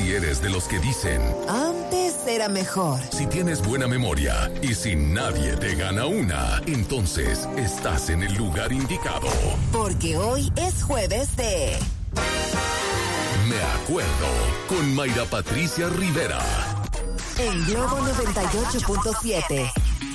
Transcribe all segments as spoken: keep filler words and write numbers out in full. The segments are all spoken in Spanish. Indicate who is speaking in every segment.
Speaker 1: Si eres de los que dicen,
Speaker 2: antes era mejor.
Speaker 1: Si tienes buena memoria y si nadie te gana una, entonces estás en el lugar indicado.
Speaker 2: Porque hoy es jueves de...
Speaker 1: Me acuerdo, con Mayra Patricia Rivera.
Speaker 2: En Globo noventa y ocho punto siete.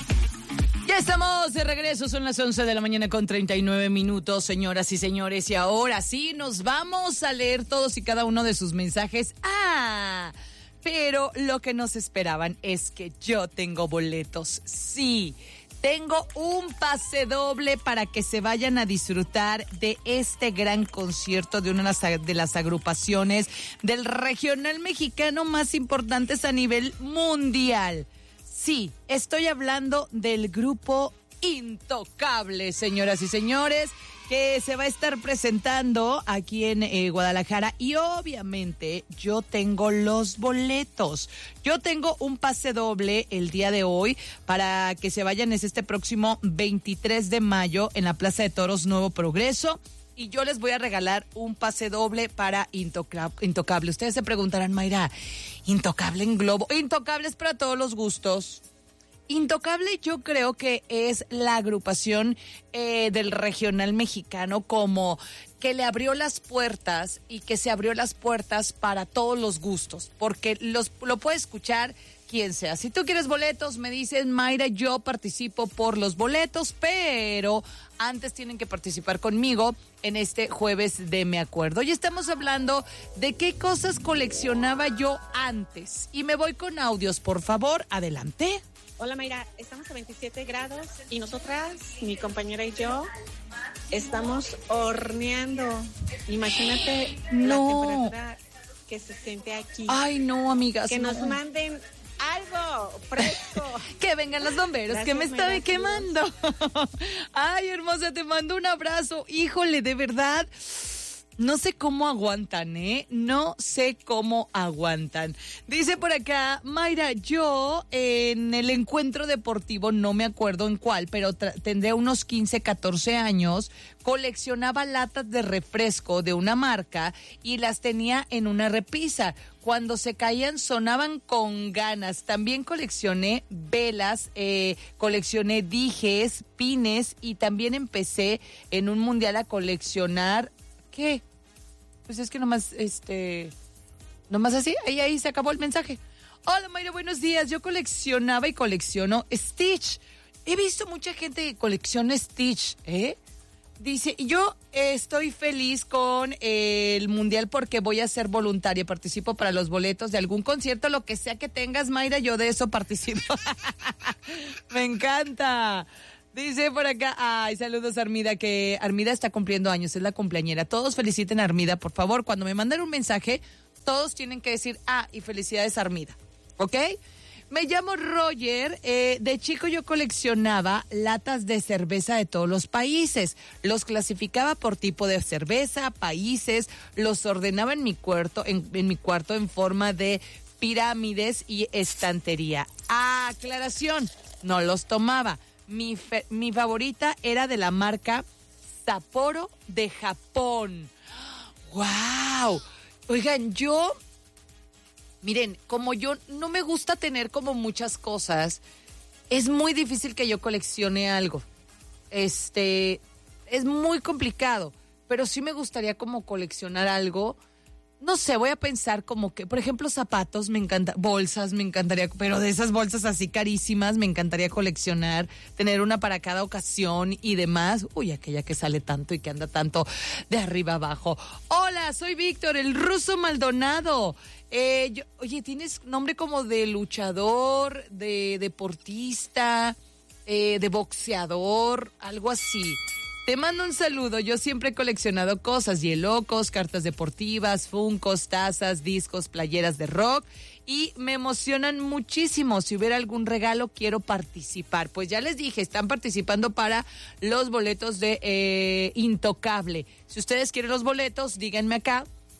Speaker 3: Ya estamos de regreso, son las once de la mañana con treinta y nueve minutos, señoras y señores. Y ahora sí, nos vamos a leer todos y cada uno de sus mensajes. ¡Ah! Pero lo que nos esperaban es que yo tengo boletos. Sí, tengo un pase doble para que se vayan a disfrutar de este gran concierto de una de las agrupaciones del regional mexicano más importantes a nivel mundial. Sí, estoy hablando del grupo Intocable, señoras y señores, que se va a estar presentando aquí en eh, Guadalajara y obviamente yo tengo los boletos. Yo tengo un pase doble el día de hoy para que se vayan, es este próximo veintitrés de mayo en la Plaza de Toros Nuevo Progreso. Y yo les voy a regalar un pase doble para Intoca- Intocable. Ustedes se preguntarán, Mayra, ¿Intocable en Globo? Intocable es para todos los gustos. Intocable yo creo que es la agrupación eh, del regional mexicano como que le abrió las puertas y que se abrió las puertas para todos los gustos. Porque los, lo puede escuchar quien sea. Si tú quieres boletos, me dices, Mayra, yo participo por los boletos, pero antes tienen que participar conmigo en este jueves de Me Acuerdo. Hoy estamos hablando de qué cosas coleccionaba yo antes. Y me voy con audios, por favor, adelante.
Speaker 4: Hola Mayra, estamos a veintisiete grados y nosotras, mi compañera y yo, estamos horneando. Imagínate
Speaker 3: No.
Speaker 4: la temperatura que se siente aquí.
Speaker 3: Ay, no, amigas.
Speaker 4: Que
Speaker 3: no.
Speaker 4: nos manden algo fresco.
Speaker 3: Que vengan los bomberos. Gracias, que me están
Speaker 4: Mayra,
Speaker 3: quemando. Ay, hermosa, te mando un abrazo. Híjole, de verdad, no sé cómo aguantan, ¿eh? No sé cómo aguantan. Dice por acá, Mayra, yo en el encuentro deportivo, no me acuerdo en cuál, pero tra- tendré unos quince, catorce años, coleccionaba latas de refresco de una marca y las tenía en una repisa. Cuando se caían sonaban con ganas. También coleccioné velas, eh, coleccioné dijes, pines y también empecé en un mundial a coleccionar... ¿Qué? Pues es que nomás, este, nomás así, ahí, ahí se acabó el mensaje. Hola Mayra, buenos días. Yo coleccionaba y colecciono Stitch. He visto mucha gente que colecciona Stitch, ¿eh? Dice, yo estoy feliz con el mundial porque voy a ser voluntaria. Participo para los boletos de algún concierto, lo que sea que tengas, Mayra, yo de eso participo. Me encanta. Dice por acá, ay, saludos Armida, que Armida está cumpliendo años, es la cumpleañera. Todos feliciten a Armida, por favor. Cuando me manden un mensaje, todos tienen que decir, ah, y felicidades Armida, ¿ok? Me llamo Roger, eh, de chico yo coleccionaba latas de cerveza de todos los países. Los clasificaba por tipo de cerveza, países, los ordenaba en mi cuarto, en, en mi cuarto en forma de pirámides y estantería. Ah, aclaración, no los tomaba. Mi, fe, mi favorita era de la marca Sapporo de Japón. ¡Wow! Oigan, yo, miren, como yo no me gusta tener como muchas cosas, es muy difícil que yo coleccione algo. Este, es muy complicado, pero sí me gustaría como coleccionar algo. No sé, voy a pensar como que, por ejemplo, zapatos, me encanta, bolsas, me encantaría, pero de esas bolsas así carísimas, me encantaría coleccionar, tener una para cada ocasión y demás. Uy, aquella que sale tanto y que anda tanto de arriba abajo. Hola, soy Víctor, el ruso Maldonado. Eh, yo, oye, tienes nombre como de luchador, de deportista, eh, de boxeador, algo así. Te mando un saludo, yo siempre he coleccionado cosas, hielocos, cartas deportivas, funcos, tazas, discos, playeras de rock y me emocionan muchísimo. Si hubiera algún regalo, quiero participar. Pues ya les dije, están participando para los boletos de eh, Intocable. Si ustedes quieren los boletos, díganme acá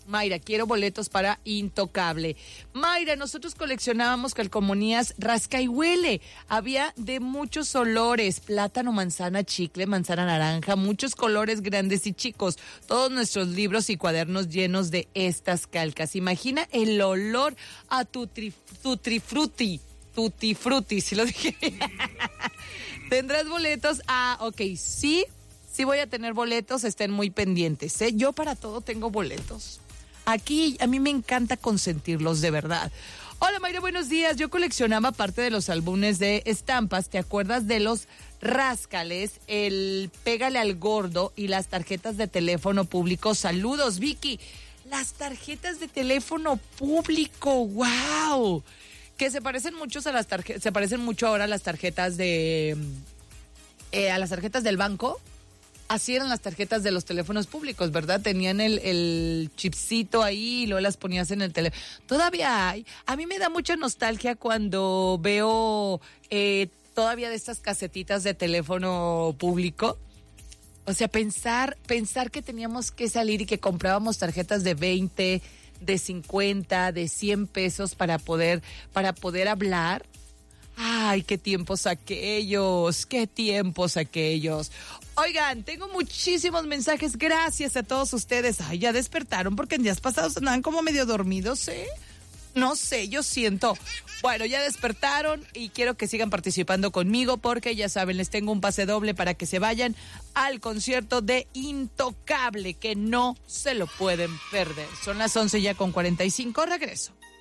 Speaker 3: Mayra, quiero boletos para Intocable. Mayra, nosotros coleccionábamos calcomanías rasca y huele. Había de muchos olores, plátano, manzana, chicle, manzana naranja, muchos colores grandes y chicos. Todos nuestros libros y cuadernos llenos de estas calcas. Imagina el olor a tutti, tutti frutti. Tutti frutti, si lo dije. ¿Tendrás boletos? Ah, ok, sí, sí voy a tener boletos, estén muy pendientes, ¿eh? Yo para todo tengo boletos. Aquí a mí me encanta consentirlos, de verdad. Hola Mayra, buenos días. Yo coleccionaba parte de los álbumes de estampas. ¿Te acuerdas de los ráscales, el pégale al gordo y las tarjetas de teléfono público? Saludos, Vicky. Las tarjetas de teléfono público, wow. Que se parecen muchos a las tarjetas, se parecen mucho ahora a las tarjetas de, eh, a las tarjetas del banco. Así eran las tarjetas de los teléfonos públicos, ¿verdad? Tenían el, el chipcito ahí y luego las ponías en el teléfono. Todavía hay. A mí me da mucha nostalgia cuando veo eh, todavía de estas casetitas de teléfono público. O sea, pensar, pensar que teníamos que salir y que comprábamos tarjetas de veinte, de cincuenta, de cien pesos para poder, para poder hablar. Ay, qué tiempos aquellos, qué tiempos aquellos. Oigan, tengo muchísimos mensajes, gracias a todos ustedes. Ay, ya despertaron porque en días pasados andaban como medio dormidos, ¿eh? No sé, yo siento. Bueno, ya despertaron y quiero que sigan participando conmigo porque ya saben, les tengo un pase doble para que se vayan al concierto de Intocable, que no se lo pueden perder. Son las once ya con cuarenta y cinco, regreso.